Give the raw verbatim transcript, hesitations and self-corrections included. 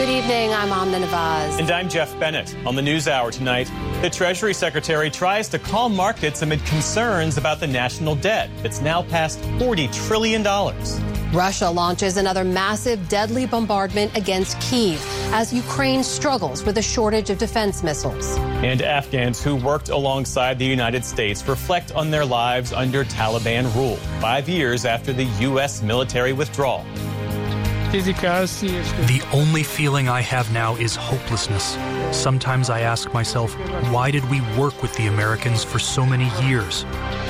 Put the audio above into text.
Good evening, I'm Amna Nawaz. And I'm Jeff Bennett. On the News Hour tonight, the Treasury Secretary tries to calm markets amid concerns about the national debt that's now past forty trillion dollars. Russia launches another massive, deadly bombardment against Kyiv as Ukraine struggles with a shortage of defense missiles. And Afghans who worked alongside the United States reflect on their lives under Taliban rule, five years after the U S military withdrawal. The only feeling I have now is hopelessness. Sometimes I ask myself, why did we work with the Americans for so many years?